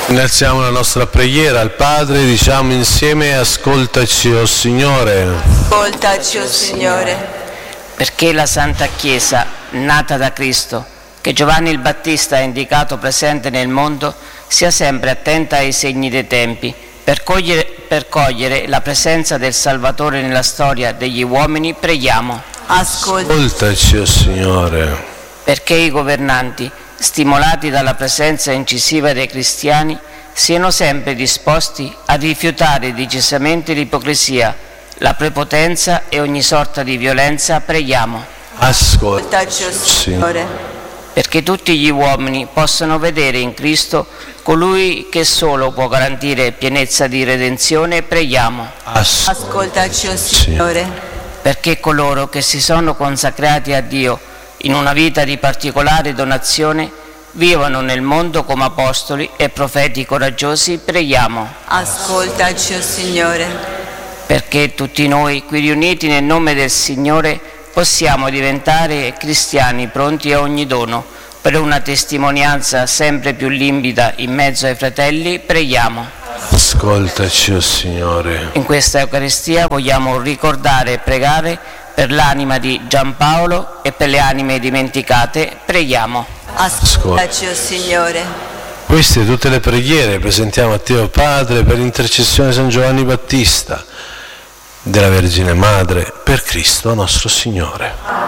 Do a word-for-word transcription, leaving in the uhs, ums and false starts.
Innalziamo la nostra preghiera al Padre, diciamo insieme: ascoltaci, o Signore. Ascoltaci, o Signore. Perché la Santa Chiesa, nata da Cristo, che Giovanni il Battista ha indicato presente nel mondo, sia sempre attenta ai segni dei tempi, per cogliere, per cogliere la presenza del Salvatore nella storia degli uomini, preghiamo. Ascoltaci, o Signore. Perché i governanti, stimolati dalla presenza incisiva dei cristiani, siano sempre disposti a rifiutare decisamente l'ipocrisia, la prepotenza e ogni sorta di violenza, preghiamo. Ascoltaci, o Signore. Perché tutti gli uomini possano vedere in Cristo colui che solo può garantire pienezza di redenzione, preghiamo. Ascoltaci, o Signore. Perché coloro che si sono consacrati a Dio in una vita di particolare donazione vivono nel mondo come apostoli e profeti coraggiosi, preghiamo. Ascoltaci, o Signore. Perché tutti noi qui riuniti nel nome del Signore possiamo diventare cristiani pronti a ogni dono, per una testimonianza sempre più limpida in mezzo ai fratelli, preghiamo. Ascoltaci, o Signore. In questa Eucaristia vogliamo ricordare e pregare per l'anima di Giampaolo e per le anime dimenticate, preghiamo. Ascoltaci, o Signore. Queste tutte le preghiere presentiamo a Dio Padre per intercessione di San Giovanni Battista, della Vergine Madre, per Cristo nostro Signore.